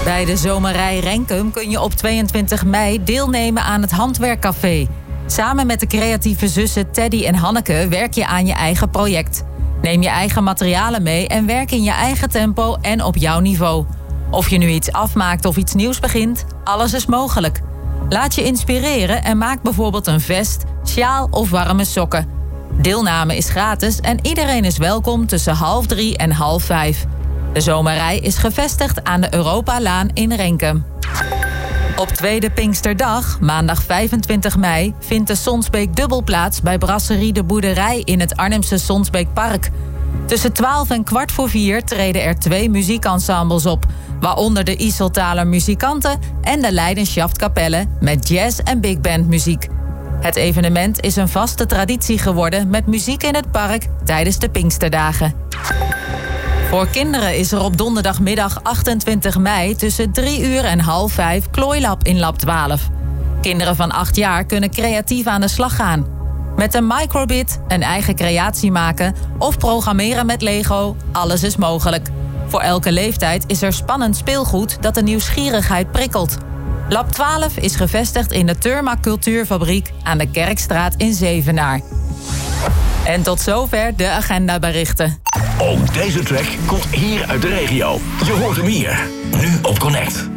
Bij de Zomerij Renkum kun je op 22 mei deelnemen aan het Handwerkcafé. Samen met de creatieve zussen Teddy en Hanneke werk je aan je eigen project. Neem je eigen materialen mee en werk in je eigen tempo en op jouw niveau. Of je nu iets afmaakt of iets nieuws begint, alles is mogelijk. Laat je inspireren en maak bijvoorbeeld een vest, sjaal of warme sokken. Deelname is gratis en iedereen is welkom tussen 2:30 en 4:30. De Zomerij is gevestigd aan de Europalaan in Renkum. Op tweede Pinksterdag, maandag 25 mei, vindt de Sonsbeek Dubbel plaats bij Brasserie de Boerderij in het Arnhemse Sonsbeekpark. Tussen 12 en 3:15 treden er 2 muziekensembles op, waaronder de Iseltaler muzikanten en de Leidenschaft-kapelle met jazz- en big band muziek. Het evenement is een vaste traditie geworden met muziek in het park tijdens de Pinksterdagen. Voor kinderen is er op donderdagmiddag 28 mei tussen 3:00 en 4:30 Klooilab in Lab 12. Kinderen van 8 jaar kunnen creatief aan de slag gaan. Met een microbit, een eigen creatie maken of programmeren met Lego, alles is mogelijk. Voor elke leeftijd is er spannend speelgoed dat de nieuwsgierigheid prikkelt. Lab 12 is gevestigd in de Turma Cultuurfabriek aan de Kerkstraat in Zevenaar. En tot zover de agendaberichten. Ook deze track komt hier uit de regio. Je hoort hem hier, nu op Connect.